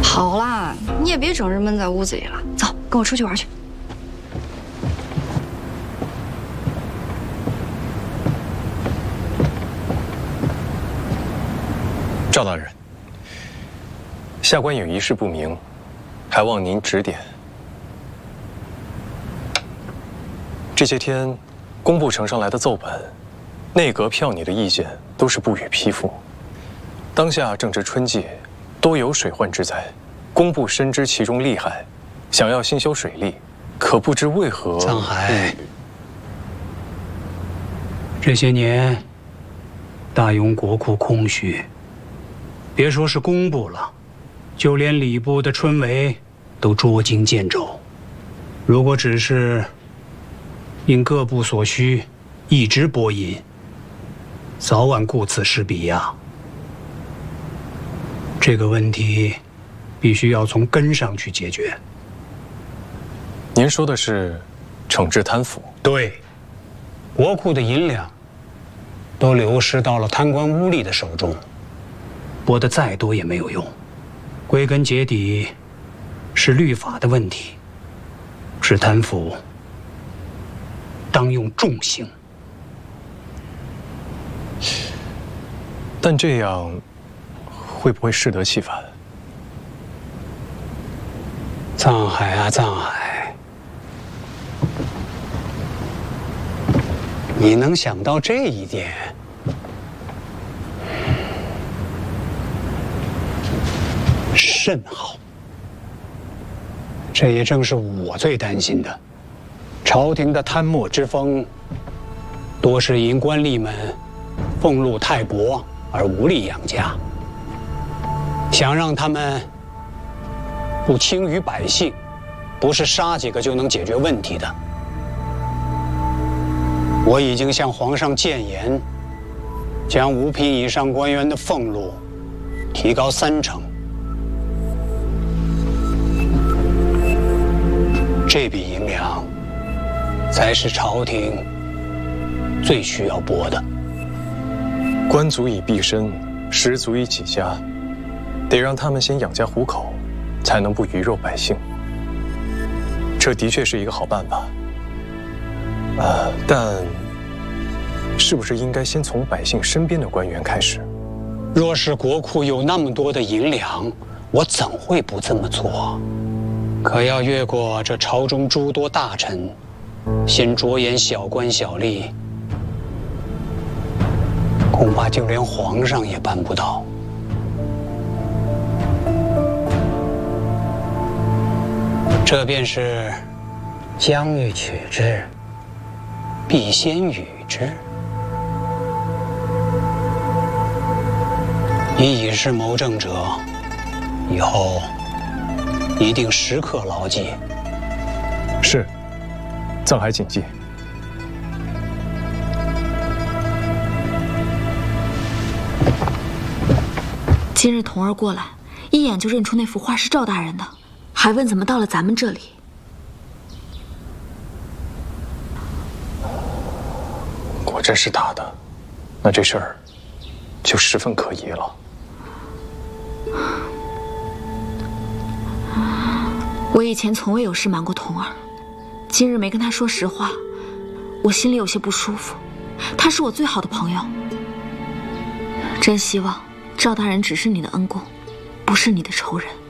好啦，你也别整日闷在屋子里了，走，跟我出去玩去。 赵大人，下官有一事不明，还望您指点。这些天，工部呈上来的奏本，内阁票拟的意见都是不予批复。当下正值春季，多有水患之灾，工部深知其中利害，想要兴修水利，可不知为何。 沧海，这些年，大庸国库空虚。 别说是工部了，就连礼部的春闱都捉襟见肘。如果只是因各部所需，一直拨银，早晚顾此失彼呀。这个问题必须要从根上去解决。 您说的是惩治贪腐？ 对，国库的银两都流失到了贪官污吏的手中。 拨得再多也没有用，归根结底是律法的问题。是贪腐，当用重刑。 但这样会不会适得其反？ 沧海啊，沧海，你能想到这一点？ 甚好，这也正是我最担心的。朝廷的贪墨之风，多是因官吏们俸禄太薄而无力养家，想让他们不轻于百姓，不是杀几个就能解决问题的。我已经向皇上谏言，将5品以上官员的俸禄提高30%。 这笔银两，才是朝廷最需要拨的。 官足以庇身，食足以起家，得让他们先养家糊口，才能不鱼肉百姓。这的确是一个好办法。但是不是应该先从百姓身边的官员开始？ 若是国库有那么多的银两，我怎会不这么做？ 可要越过这朝中诸多大臣，先着眼小官小吏，恐怕就连皇上也办不到。这便是将欲取之，必先予之。你已是谋政者，以后。 一定时刻牢记。 是，藏海谨记。 今日童儿过来，一眼就认出那幅画是赵大人的，还问怎么到了咱们这里。 果真是他的，那这事儿就十分可疑了。 我以前从未有事瞒过童儿，今日没跟他说实话，我心里有些不舒服。他是我最好的朋友，真希望赵大人只是你的恩公，不是你的仇人。